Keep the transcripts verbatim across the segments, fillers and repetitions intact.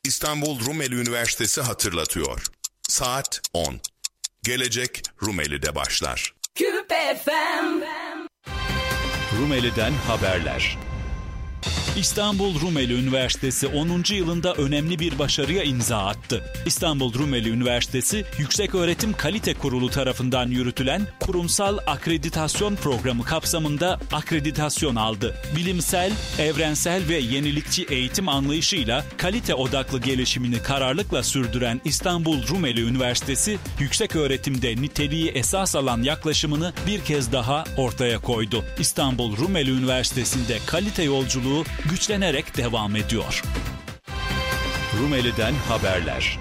İstanbul Rumeli Üniversitesi hatırlatıyor. Saat on. Gelecek Rumeli'de başlar. Küpe F M. Rumeli'den haberler. İstanbul Rumeli Üniversitesi onuncu yılında önemli bir başarıya imza attı. İstanbul Rumeli Üniversitesi Yükseköğretim Kalite Kurulu tarafından yürütülen kurumsal akreditasyon programı kapsamında akreditasyon aldı. Bilimsel, evrensel ve yenilikçi eğitim anlayışıyla kalite odaklı gelişimini kararlılıkla sürdüren İstanbul Rumeli Üniversitesi, yükseköğretimde niteliği esas alan yaklaşımını bir kez daha ortaya koydu. İstanbul Rumeli Üniversitesi'nde kalite yolculuğu güçlenerek devam ediyor. Rumeli'den haberler.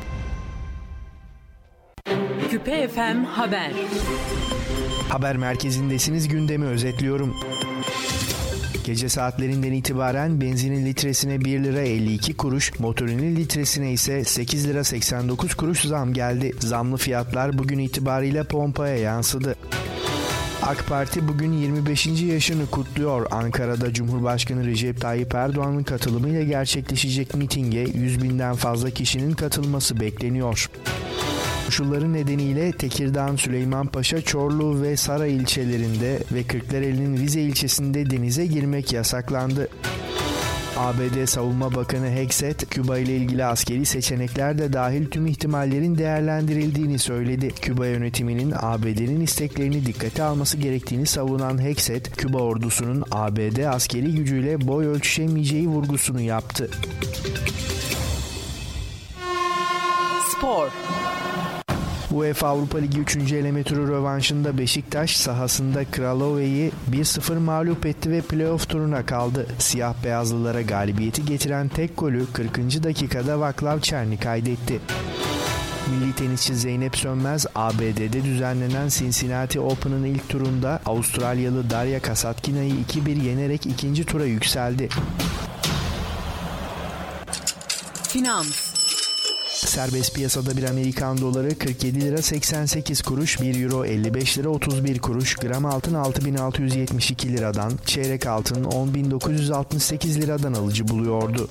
Küpe F M haber. Haber merkezindesiniz, gündemi özetliyorum. Gece saatlerinden itibaren benzinin litresine bir lira elli iki kuruş, motorinin litresine ise sekiz lira seksen dokuz kuruş zam geldi. Zamlı fiyatlar bugün itibariyle pompaya yansıdı. AK Parti bugün yirmi beşinci yaşını kutluyor. Ankara'da Cumhurbaşkanı Recep Tayyip Erdoğan'ın katılımıyla gerçekleşecek mitinge yüz binden fazla kişinin katılması bekleniyor. Koşulları nedeniyle Tekirdağ, Süleymanpaşa, Çorlu ve Saray ilçelerinde ve Kırklareli'nin Rize ilçesinde denize girmek yasaklandı. A B D Savunma Bakanı Hexet, Küba ile ilgili askeri seçenekler de dahil tüm ihtimallerin değerlendirildiğini söyledi. Küba yönetiminin A B D'nin isteklerini dikkate alması gerektiğini savunan Hexet, Küba ordusunun A B D askeri gücüyle boy ölçüşemeyeceği vurgusunu yaptı. Spor. UEFA Avrupa Ligi üçüncü eleme turu rövanşında Beşiktaş sahasında Kralove'yi bir sıfır mağlup etti ve playoff turuna kaldı. Siyah beyazlılara galibiyeti getiren tek golü kırkıncı dakikada Vaclav Černi kaydetti. Milli tenisçi Zeynep Sönmez, A B D'de düzenlenen Cincinnati Open'ın ilk turunda Avustralyalı Darya Kasatkina'yı iki bir yenerek ikinci tura yükseldi. Finans. Serbest piyasada bir Amerikan doları kırk yedi lira seksen sekiz kuruş, bir euro elli beş lira otuz bir kuruş, gram altın altı bin altı yüz yetmiş iki liradan, çeyrek altın on bin dokuz yüz altmış sekiz liradan alıcı buluyordu.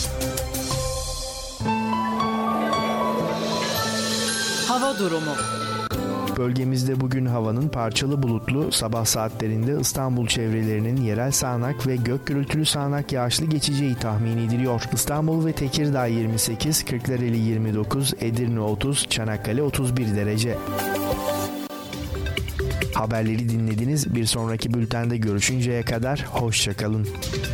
Hava durumu. Bölgemizde bugün havanın parçalı bulutlu, sabah saatlerinde İstanbul çevrelerinin yerel sağanak ve gök gürültülü sağanak yağışlı geçeceği tahmin ediliyor. İstanbul ve Tekirdağ yirmi sekiz, Kırklareli yirmi dokuz, Edirne otuz, Çanakkale otuz bir derece. Haberleri dinlediniz. Bir sonraki bültende görüşünceye kadar hoşça kalın.